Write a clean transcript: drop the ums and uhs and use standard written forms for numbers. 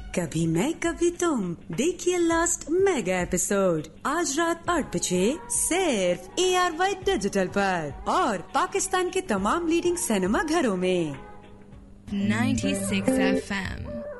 कभी मैं कभी तुम, देखिए लास्ट मेगा एपिसोड आज रात 8 बजे सिर्फ ARY डिजिटल पर और पाकिस्तान के तमाम लीडिंग सिनेमा घरों में। 96 FM